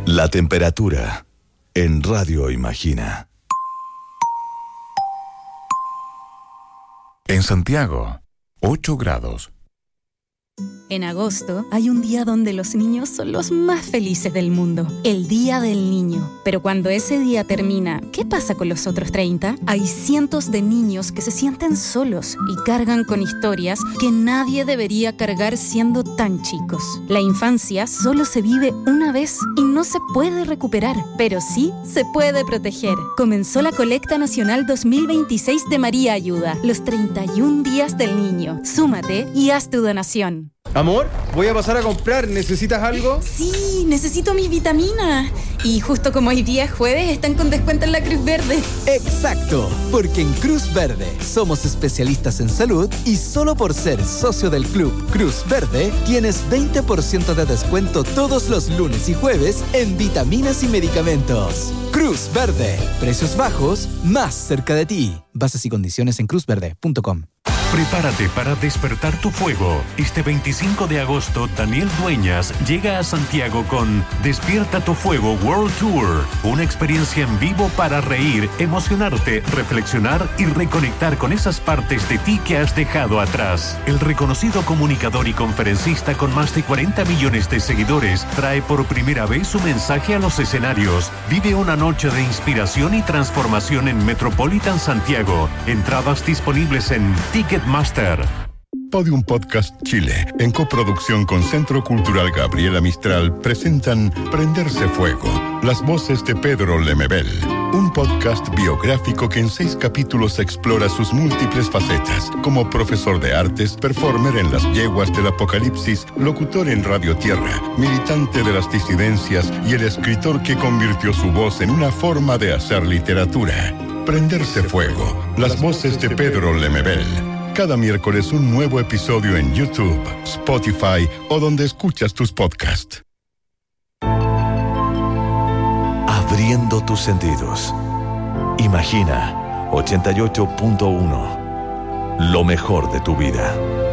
La temperatura en Radio Imagina. En Santiago, 8 grados. En agosto hay un día donde los niños son los más felices del mundo, el Día del Niño. Pero cuando ese día termina, ¿qué pasa con los otros 30? Hay cientos de niños que se sienten solos y cargan con historias que nadie debería cargar siendo tan chicos. La infancia solo se vive una vez y no se puede recuperar, pero sí se puede proteger. Comenzó la Colecta Nacional 2026 de María Ayuda, los 31 días del niño. Súmate y haz tu donación. Amor, voy a pasar a comprar. ¿Necesitas algo? Sí, necesito mis vitaminas. Y justo como hoy día es jueves, están con descuento en la Cruz Verde. ¡Exacto! Porque en Cruz Verde somos especialistas en salud y solo por ser socio del Club Cruz Verde tienes 20% de descuento todos los lunes y jueves en vitaminas y medicamentos. Cruz Verde. Precios bajos, más cerca de ti. Bases y condiciones en cruzverde.com. Prepárate para despertar tu fuego. Este 25 de agosto, Daniel Dueñas llega a Santiago con Despierta tu Fuego World Tour. Una experiencia en vivo para reír, emocionarte, reflexionar y reconectar con esas partes de ti que has dejado atrás. El reconocido comunicador y conferencista con más de 40 millones de seguidores trae por primera vez su mensaje a los escenarios. Vive una noche de inspiración y transformación en Metropolitan Santiago. Entradas disponibles en Ticketmaster. Podium Podcast Chile, en coproducción con Centro Cultural Gabriela Mistral, presentan Prenderse Fuego, las voces de Pedro Lemebel, un podcast biográfico que en 6 capítulos explora sus múltiples facetas, como profesor de artes, performer en las yeguas del apocalipsis, locutor en Radio Tierra, militante de las disidencias y el escritor que convirtió su voz en una forma de hacer literatura. Prenderse Fuego, las voces de Pedro Lemebel. Cada miércoles un nuevo episodio en YouTube, Spotify o donde escuchas tus podcasts. Abriendo tus sentidos. Imagina 88.1. Lo mejor de tu vida.